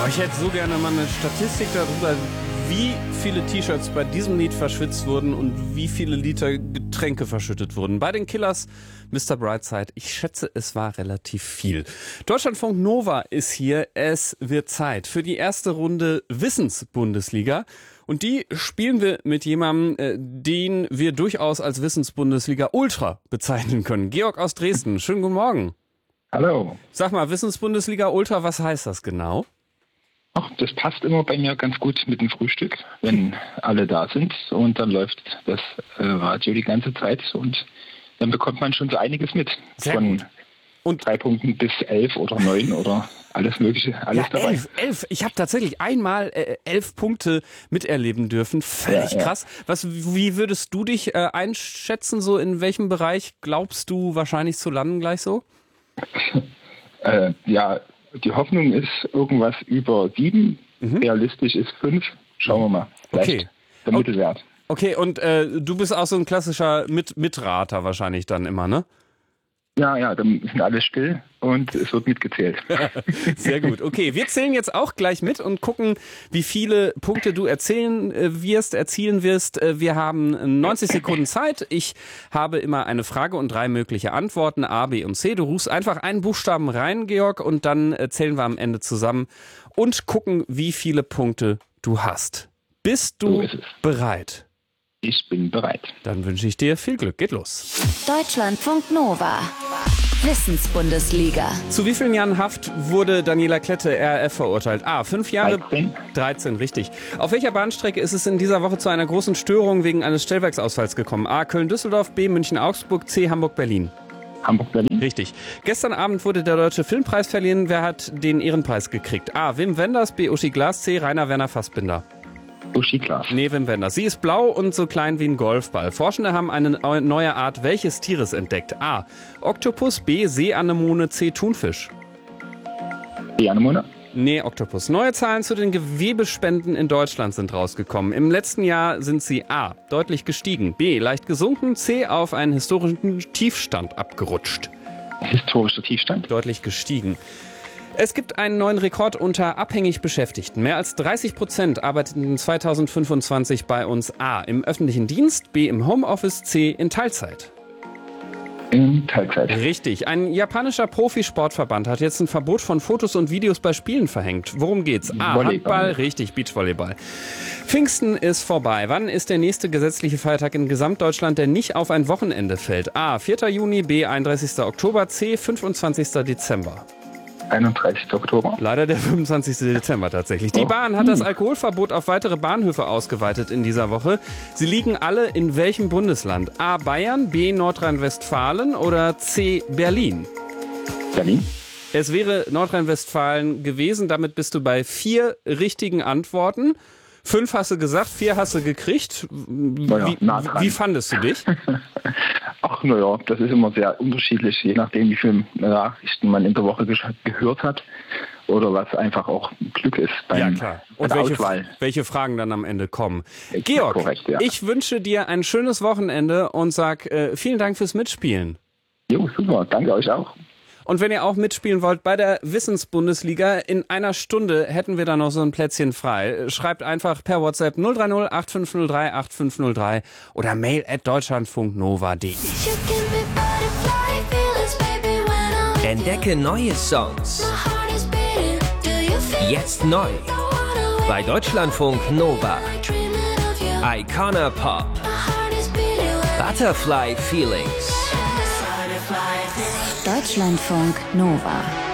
Oh, ich hätte so gerne mal eine Statistik darüber, wie viele T-Shirts bei diesem Lied verschwitzt wurden und wie viele Liter Getränke verschüttet wurden. Bei den Killers, Mr. Brightside, ich schätze, es war relativ viel. Deutschlandfunk Nova ist hier. Es wird Zeit für die erste Runde Wissensbundesliga. Und die spielen wir mit jemandem, den wir durchaus als Wissensbundesliga Ultra bezeichnen können. Georg aus Dresden, schönen guten Morgen. Hallo. Sag mal, Wissensbundesliga Ultra, was heißt das genau? Ach, das passt immer bei mir ganz gut mit dem Frühstück, wenn alle da sind. Und dann läuft das Radio die ganze Zeit und dann bekommt man schon so einiges mit. Sehr Von gut. Und 3 Punkten bis 11 oder 9 oder alles Mögliche, alles ja, dabei. 11. Ich habe tatsächlich einmal 11 Punkte miterleben dürfen. Völlig krass. Wie würdest du dich einschätzen? So in welchem Bereich glaubst du wahrscheinlich zu landen gleich so? Die Hoffnung ist irgendwas über 7. Realistisch ist 5. Schauen wir mal. Vielleicht Okay. der Mittelwert. Okay, und du bist auch so ein klassischer Mitrater wahrscheinlich dann immer, ne? Ja, dann sind alle still und es wird mitgezählt. Sehr gut. Okay, wir zählen jetzt auch gleich mit und gucken, wie viele Punkte du erzielen wirst. Wir haben 90 Sekunden Zeit. Ich habe immer eine Frage und 3 mögliche Antworten, A, B und C. Du rufst einfach einen Buchstaben rein, Georg, und dann zählen wir am Ende zusammen und gucken, wie viele Punkte du hast. Bist du bereit? Ich bin bereit. Dann wünsche ich dir viel Glück. Geht los. Deutschlandfunk Nova. Wissensbundesliga. Zu wie vielen Jahren Haft wurde Daniela Klette, RAF, verurteilt? A, 5 Jahre. 13. 13, richtig. Auf welcher Bahnstrecke ist es in dieser Woche zu einer großen Störung wegen eines Stellwerksausfalls gekommen? A, Köln-Düsseldorf, B, München-Augsburg, C, Hamburg-Berlin. Hamburg-Berlin. Richtig. Gestern Abend wurde der Deutsche Filmpreis verliehen. Wer hat den Ehrenpreis gekriegt? A, Wim Wenders, B, Uschi Glas, C, Rainer Werner Fassbinder. Uschi Glas. Nee, Wim Wenders. Sie ist blau und so klein wie ein Golfball. Forschende haben eine neue Art welches Tieres entdeckt? A, Oktopus, B, Seeanemone, C, Thunfisch. Seeanemone. Nee, Oktopus. Neue Zahlen zu den Gewebespenden in Deutschland sind rausgekommen. Im letzten Jahr sind sie A, deutlich gestiegen, B, leicht gesunken, C, auf einen historischen Tiefstand abgerutscht. Historischer Tiefstand. Deutlich gestiegen. Es gibt einen neuen Rekord unter abhängig Beschäftigten. Mehr als 30% arbeiteten 2025 bei uns A, im öffentlichen Dienst, B, im Homeoffice, C, in Teilzeit. In Teilzeit. Richtig. Ein japanischer Profisportverband hat jetzt ein Verbot von Fotos und Videos bei Spielen verhängt. Worum geht's? A, Volleyball. Handball, richtig, Beachvolleyball. Pfingsten ist vorbei. Wann ist der nächste gesetzliche Feiertag in Gesamtdeutschland, der nicht auf ein Wochenende fällt? A, 4. Juni, B, 31. Oktober, C, 25. Dezember. 31. Oktober. Leider der 25. Dezember tatsächlich. Die Bahn hat das Alkoholverbot auf weitere Bahnhöfe ausgeweitet in dieser Woche. Sie liegen alle in welchem Bundesland? A, Bayern, B, Nordrhein-Westfalen oder C, Berlin? Berlin. Es wäre Nordrhein-Westfalen gewesen. Damit bist du bei 4 richtigen Antworten. 5 hast du gesagt, 4 hast du gekriegt. Wie fandest du dich? Ach, naja, das ist immer sehr unterschiedlich, je nachdem, wie viele Nachrichten man in der Woche gehört hat oder was einfach auch Glück ist beim Und Auswahl. welche Fragen dann am Ende kommen. Georg, korrekt, ja. Ich wünsche dir ein schönes Wochenende und sag vielen Dank fürs Mitspielen. Jo, super, danke euch auch. Und wenn ihr auch mitspielen wollt bei der Wissensbundesliga, in einer Stunde hätten wir da noch so ein Plätzchen frei. Schreibt einfach per WhatsApp 030 8503 8503 oder mail@deutschlandfunknova.de. Entdecke neue Songs. Jetzt neu. Bei Deutschlandfunk Nova. Icona Pop. Butterfly Feelings. Deutschlandfunk Nova.